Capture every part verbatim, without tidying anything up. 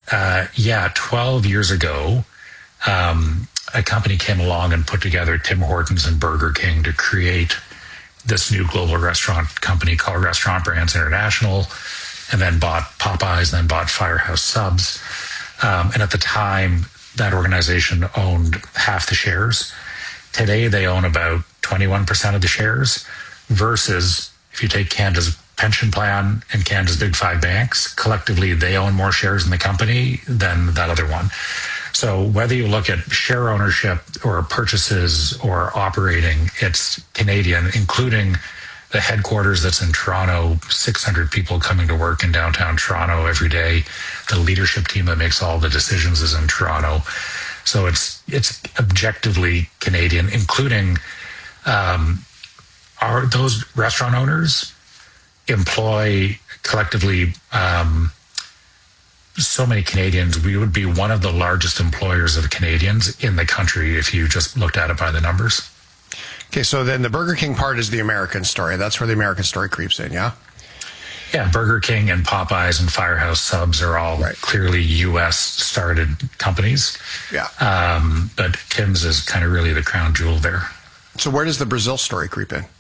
uh, yeah, twelve years ago, um, a company came along and put together Tim Hortons and Burger King to create this new global restaurant company called Restaurant Brands International, and then bought Popeyes, and then bought Firehouse Subs. Um, and at the time, that organization owned half the shares. Today, they own about twenty-one percent of the shares, versus if you take Canada's pension plan and Canada's big five banks, collectively, they own more shares in the company than that other one. So whether you look at share ownership or purchases or operating, it's Canadian, including the headquarters that's in Toronto, six hundred people coming to work in downtown Toronto every day. The leadership team that makes all the decisions is in Toronto. So it's it's objectively Canadian, including um, our those restaurant owners employ collectively um, so many Canadians. We would be one of the largest employers of Canadians in the country if you just looked at it by the numbers. Okay, so then the Burger King part is the American story. That's where the American story creeps in, yeah? Yeah, Burger King and Popeyes and Firehouse Subs are all right. Clearly U S-started companies. Yeah. Um, but Tim's is kind of really the crown jewel there. So where does the Brazil story creep in?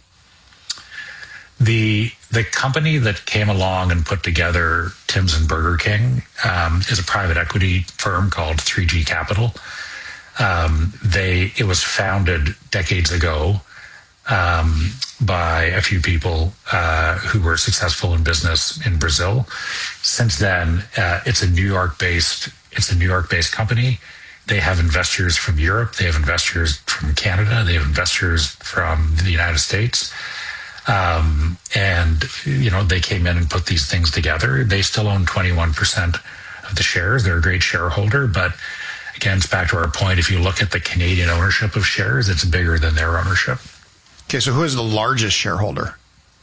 The the company that came along and put together Tim's and Burger King um, is a private equity firm called three G Capital. Um, they it was founded decades ago um, by a few people uh, who were successful in business in Brazil. Since then, uh, it's a New York-based it's a New York-based company. They have investors from Europe. They have investors from Canada. They have investors from the United States. Um, and, you know, they came in and put these things together. They still own twenty-one percent of the shares. They're a great shareholder. But again, it's back to our point. If you look at the Canadian ownership of shares, it's bigger than their ownership. Okay, so who is the largest shareholder?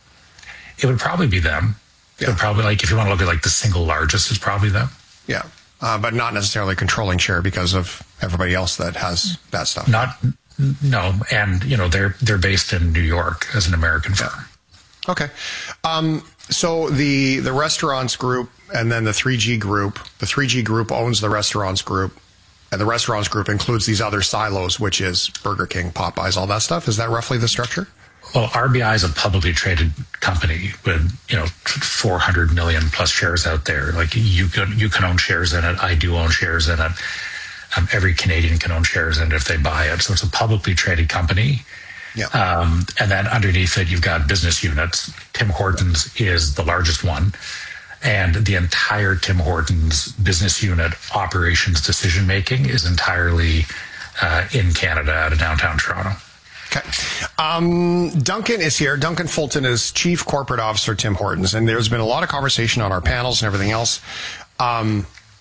It would probably be them. Yeah. It would probably, like, if you want to look at like the single largest, it's probably them. Yeah. Uh, but not necessarily controlling share because of everybody else that has that stuff. Not, no. And, you know, they're, they're based in New York as an American firm. Okay. Um, so the, the restaurants group and then the three G group, the three G group owns the restaurants group, and the restaurants group includes these other silos, which is Burger King, Popeyes, all that stuff. Is that roughly the structure? Well, R B I is a publicly traded company with, you know, four hundred million plus shares out there. Like, you can, you can own shares in it. I do own shares in it. Um, every Canadian can own shares in it if they buy it. So it's a publicly traded company. Yeah. Um, and then underneath it, you've got business units. Tim Hortons is the largest one. And the entire Tim Hortons business unit operations decision-making is entirely uh, in Canada out of downtown Toronto. Okay. Um, Duncan is here. Duncan Fulton is Chief Corporate Officer, Tim Hortons. And there's been a lot of conversation on our panels and everything else. Um,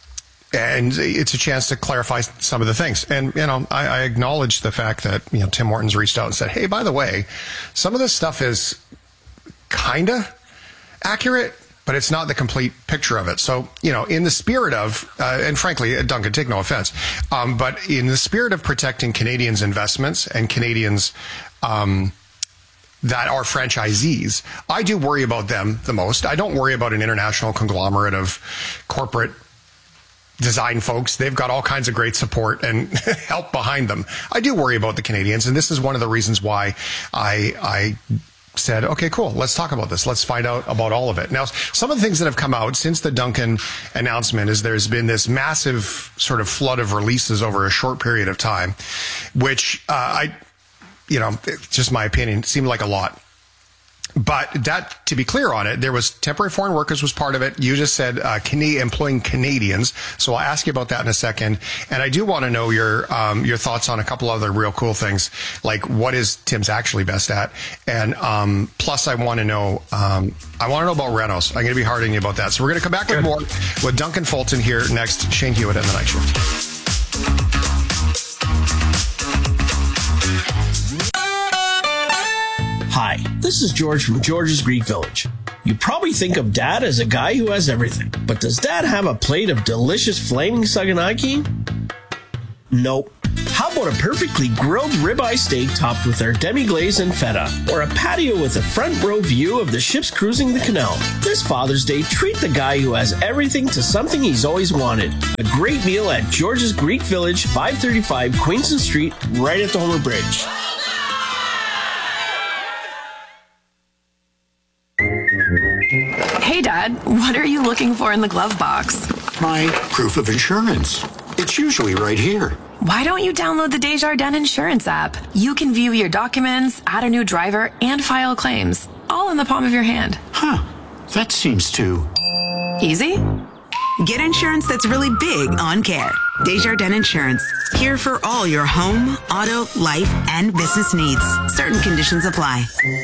and it's a chance to clarify some of the things. And, you know, I, I acknowledge the fact that, you know, Tim Hortons reached out and said, hey, by the way, some of this stuff is kind of accurate, but it's not the complete picture of it. So, you know, in the spirit of, uh, and frankly, Duncan, take no offense, um, but in the spirit of protecting Canadians' investments and Canadians um, that are franchisees, I do worry about them the most. I don't worry about an international conglomerate of corporate design folks. They've got all kinds of great support and help behind them. I do worry about the Canadians, and this is one of the reasons why I I said, okay, cool, let's talk about this. Let's find out about all of it. Now, some of the things that have come out since the Duncan announcement is there's been this massive sort of flood of releases over a short period of time, which uh, I, you know, just my opinion, seemed like a lot. But that, to be clear on it, there was temporary foreign workers was part of it. You just said uh, Cana- employing Canadians. So I'll ask you about that in a second. And I do want to know your um, your thoughts on a couple other real cool things, like what is Tim's actually best at? And um, plus, I want to know um, I want to know about Renos. I'm going to be hard on you about that. So we're going to come back with more with Duncan Fulton here next. Shane Hewitt and the Night Shift. Hi, this is George from George's Greek Village. You probably think of Dad as a guy who has everything, but does Dad have a plate of delicious flaming saganaki? Nope. How about a perfectly grilled ribeye steak topped with our demi-glaze and feta? Or a patio with a front row view of the ships cruising the canal? This Father's Day, treat the guy who has everything to something he's always wanted. A great meal at George's Greek Village, five thirty-five Queenston Street, right at the Homer Bridge. Hey, Dad, what are you looking for in the glove box? My proof of insurance. It's usually right here. Why don't you download the Desjardins Insurance app? You can view your documents, add a new driver, and file claims, all in the palm of your hand. Huh. That seems too... Easy? Get insurance that's really big on care. Desjardins Insurance. Here for all your home, auto, life, and business needs. Certain conditions apply.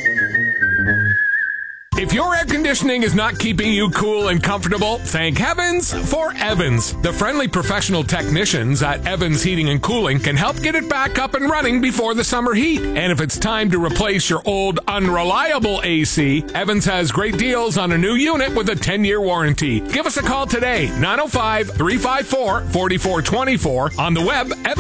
If your air conditioning is not keeping you cool and comfortable, thank heavens for Evans. The friendly professional technicians at Evans Heating and Cooling can help get it back up and running before the summer heat. And if it's time to replace your old unreliable A C, Evans has great deals on a new unit with a ten-year warranty. Give us a call today, nine oh five, three five four, four four two four, on the web, Evans.